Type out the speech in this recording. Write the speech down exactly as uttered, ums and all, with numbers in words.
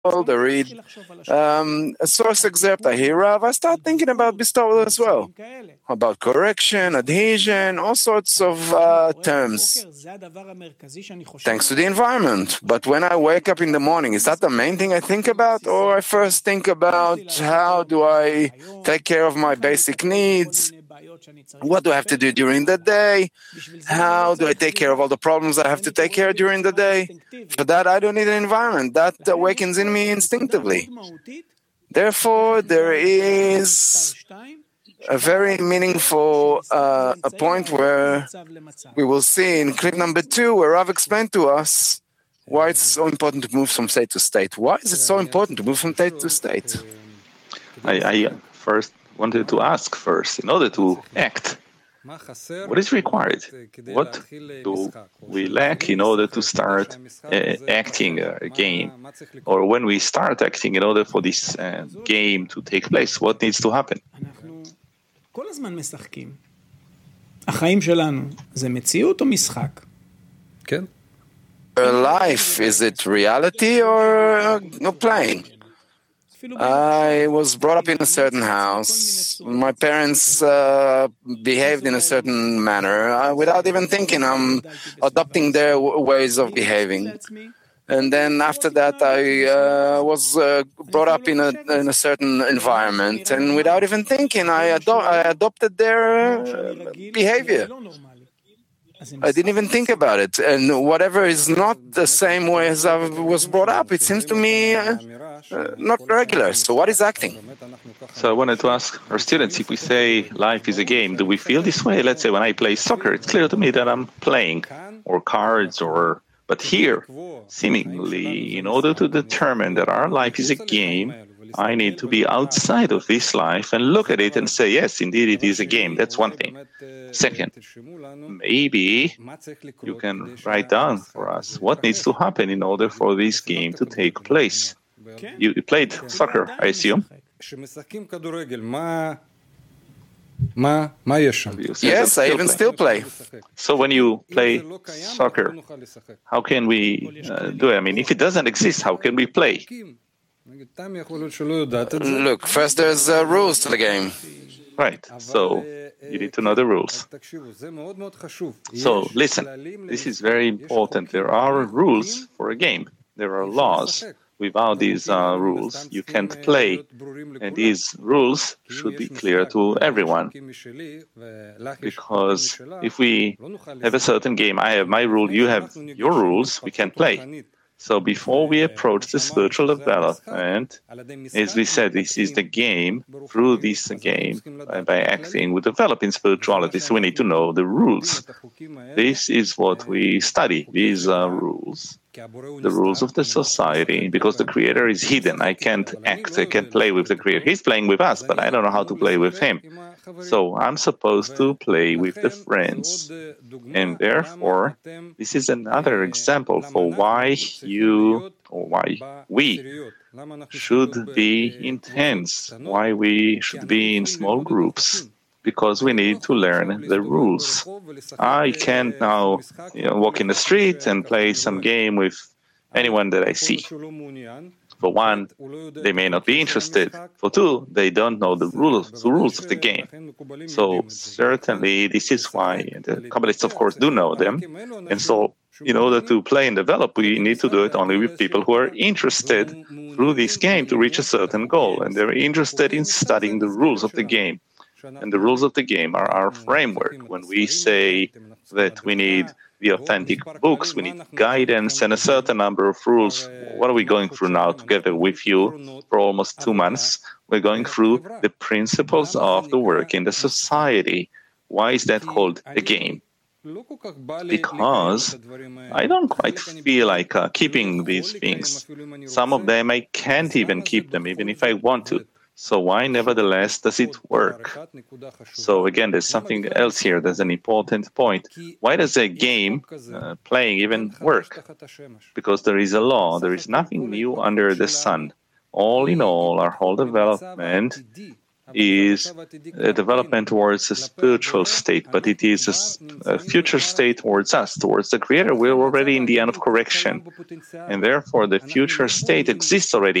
I read um, a source excerpt, I hear Rav, I start thinking about bestowal as well, about correction, adhesion, all sorts of uh, terms, thanks to the environment. But when I wake up in the morning, is that the main thing I think about? Or I first think about how do I take care of my basic needs? What do I have to do during the day? How do I take care of all the problems I have to take care of during the day? For that, I don't need an environment. That awakens in me instinctively. Therefore, there is a very meaningful uh, a point where we will see in clip number two, where Rav explained to us why it's so important to move from state to state. Why is it so important to move from state to state? I, I first wanted to ask first, in order to act, what is required? What do we lack in order to start uh, acting a, a game? Or when we start acting in order for this uh, game to take place, what needs to happen? Life, is it reality or uh, no playing? I was brought up in a certain house. My parents uh, behaved in a certain manner. Uh, without even thinking, I'm adopting their w- ways of behaving. And then after that, I uh, was uh, brought up in a, in a certain environment. And without even thinking, I, ado- I adopted their uh, behavior. I didn't even think about it. And whatever is not the same way as I was brought up, it seems to me uh, uh, not regular. So what is acting? So I wanted to ask our students, if we say life is a game, do we feel this way? Let's say when I play soccer, it's clear to me that I'm playing, or cards, or... But here, seemingly, in order to determine that our life is a game, I need to be outside of this life and look at it and say, yes, indeed, it is a game. That's one thing. Second, maybe you can write down for us what needs to happen in order for this game to take place. You, you played soccer, I assume? Yes, I even still play. So when you play soccer, how can we uh, do it? I mean, if it doesn't exist, how can we play? Look, first there's uh, rules to the game. Right, so you need to know the rules. So listen, this is very important. There are rules for a game. There are laws. Without these uh, rules, you can't play. And these rules should be clear to everyone. Because if we have a certain game, I have my rule, you have your rules, we can play. So before we approach the spiritual development, as we said, this is the game. Through this game, by acting, we develop in spirituality. So we need to know the rules. This is what we study. These are rules. The rules of the society, because the Creator is hidden. I can't act, I can't play with the Creator. He's playing with us, but I don't know how to play with Him. So I'm supposed to play with the friends. And therefore, this is another example for why you, or why we, should be intense, why we should be in small groups. Because we need to learn the rules. I can't now you know, walk in the street and play some game with anyone that I see. For one, they may not be interested. For two, they don't know the rules, the rules of the game. So certainly this is why the Kabbalists, of course, do know them. And so in order to play and develop, we need to do it only with people who are interested through this game to reach a certain goal. And they're interested in studying the rules of the game. And the rules of the game are our framework. When we say that we need the authentic books, we need guidance and a certain number of rules. What are we going through now together with you for almost two months? We're going through the principles of the work in the society. Why is that called a game? Because I don't quite feel like uh, keeping these things. Some of them I can't even keep them, even if I want to. So why, nevertheless, does it work? So again, there's something else here. There's an important point. Why does a game uh, playing even work? Because there is a law. There is nothing new under the sun. All in all, our whole development is a development towards a spiritual state, but it is a, a future state towards us, towards the Creator. We're already in the end of correction, and therefore the future state exists already